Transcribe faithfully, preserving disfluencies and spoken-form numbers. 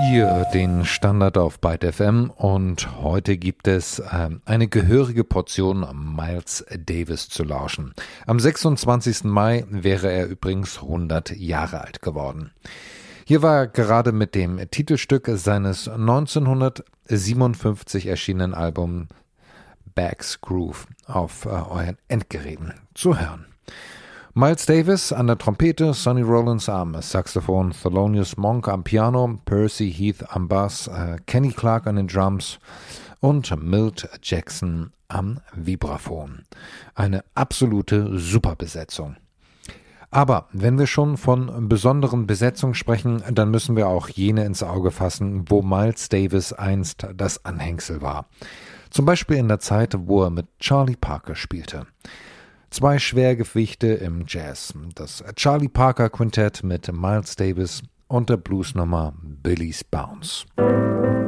Hier den Standard auf Byte F M und heute gibt es äh, eine gehörige Portion Miles Davis zu lauschen. Am sechsundzwanzigsten Mai wäre er übrigens hundert Jahre alt geworden. Hier war er gerade mit dem Titelstück seines neunzehnhundertsiebenundfünfzig erschienenen Albums Bags Groove auf äh, euren Endgeräten zu hören. Miles Davis an der Trompete, Sonny Rollins am Saxophon, Thelonious Monk am Piano, Percy Heath am Bass, äh, Kenny Clarke an den Drums und Milt Jackson am Vibraphon. Eine absolute Superbesetzung. Aber wenn wir schon von besonderen Besetzungen sprechen, dann müssen wir auch jene ins Auge fassen, wo Miles Davis einst das Anhängsel war. Zum Beispiel in der Zeit, wo er mit Charlie Parker spielte. Zwei Schwergewichte im Jazz, das Charlie Parker Quintett mit Miles Davis und der Bluesnummer Billy's Bounce.